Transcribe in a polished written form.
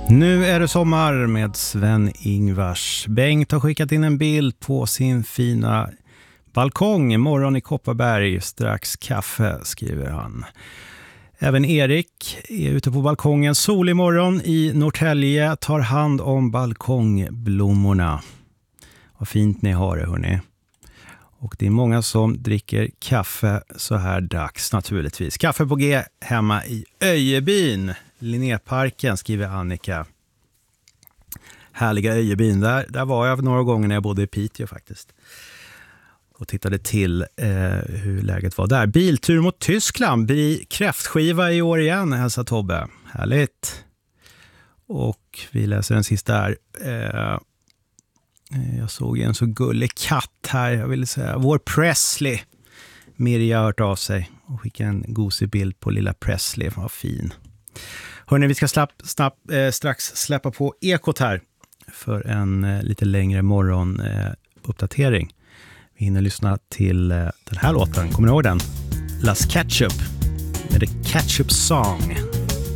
Nu är det sommar med Sven-Ingvars. Bengt har skickat in en bild på sin fina balkong. Morgon i Kopparberg, strax kaffe, skriver han. Även Erik är ute på balkongen. Solig morgon i Norrtälje, tar hand om balkongblommorna. Vad fint ni har det, hörni. Och det är många som dricker kaffe så här dags naturligtvis. Kaffe på G hemma i Öjebyn. Linnéparken, skriver Annika. Härliga Öjebyn. Där var jag några gånger när jag bodde i Piteå faktiskt. Och tittade till hur läget var där. Biltur mot Tyskland. Blir kräftskiva i år igen, hälsar Tobbe. Härligt. Och vi läser den sista här. Jag såg en så gullig katt här. Jag ville säga vår Presley. Mirja har hört av sig och skickade en gosig bild på lilla Presley. Vad fin. Hörrni, vi ska strax släppa på Ekot här för en lite längre morgonuppdatering. Vi hinner lyssna till den här låten. Kommer ni ihåg den? Las Ketchup med The Ketchup Song.